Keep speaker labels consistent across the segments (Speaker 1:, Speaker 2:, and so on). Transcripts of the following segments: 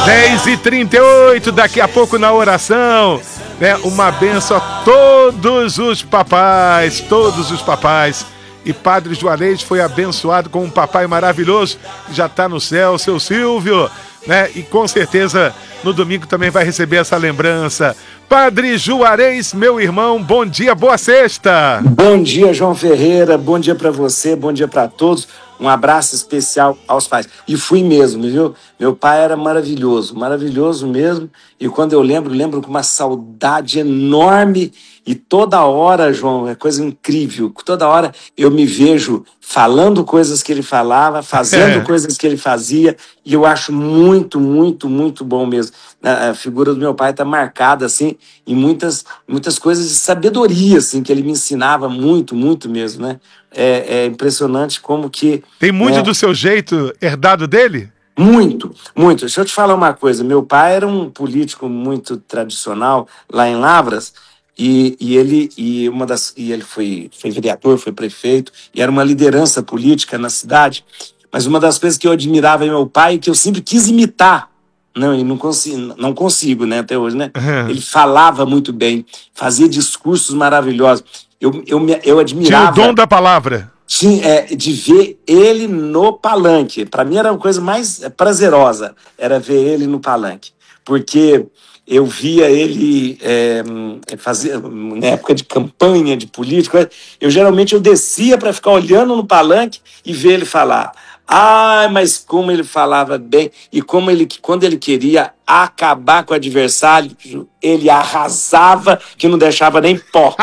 Speaker 1: 10h38, daqui a pouco na oração, né? Uma bênção a todos os papais. E Padre Juarez foi abençoado com um papai maravilhoso, que já está no céu, seu Silvio, né? E com certeza no domingo também vai receber essa lembrança. Padre Juarez, meu irmão, bom dia, boa sexta.
Speaker 2: Bom dia, João Ferreira, bom dia para você, bom dia para todos. Um abraço especial aos pais. E fui mesmo, viu? Meu pai era maravilhoso, maravilhoso mesmo. E quando eu lembro com uma saudade enorme. E toda hora, João, é coisa incrível. Toda hora eu me vejo falando coisas que ele falava, fazendo coisas que ele fazia. E eu acho muito, muito, muito bom mesmo. A figura do meu pai está marcada, assim, em muitas coisas de sabedoria, assim, que ele me ensinava muito, muito mesmo, né? É impressionante como que...
Speaker 1: Tem muito do seu jeito herdado dele?
Speaker 2: Muito, muito. Deixa eu te falar uma coisa. Meu pai era um político muito tradicional lá em Lavras e ele foi vereador, foi prefeito e era uma liderança política na cidade. Mas uma das coisas que eu admirava em meu pai, que eu sempre quis imitar, e não consigo, né, até hoje, né?
Speaker 1: Uhum.
Speaker 2: Ele falava muito bem, fazia discursos maravilhosos. Eu admirava...
Speaker 1: Tinha o dom da palavra.
Speaker 2: De ver ele no palanque. Para mim era a coisa mais prazerosa, era ver ele no palanque. Porque eu via ele fazer, na época de campanha, de política, eu descia para ficar olhando no palanque e ver ele falar. Mas como ele falava bem e como quando ele queria acabar com o adversário, ele arrasava que não deixava nem pó.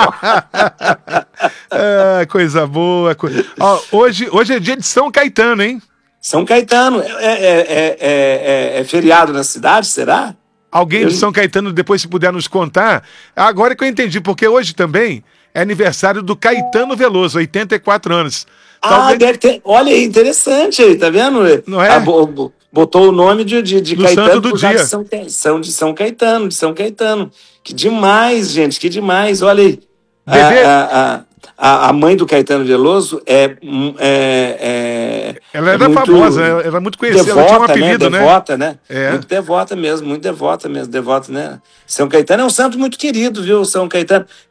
Speaker 1: Coisa boa. Hoje é dia de São Caetano, hein?
Speaker 2: São Caetano. É feriado na cidade, será?
Speaker 1: Alguém de São Caetano, depois, se puder nos contar. Agora que eu entendi, porque hoje também é aniversário do Caetano Veloso, 84 anos.
Speaker 2: Deve ter. Olha aí, interessante aí, tá vendo?
Speaker 1: Não é?
Speaker 2: Botou o nome de Caetano
Speaker 1: santo do dia.
Speaker 2: De São Caetano. Que demais, gente, que demais. Olha aí. A mãe do Caetano Veloso
Speaker 1: ela era muito famosa, ela é muito conhecida, devota, ela tinha um apelido, né?
Speaker 2: Devota, né? Muito devota mesmo, devota, né? São Caetano é um santo muito querido, viu, São Caetano?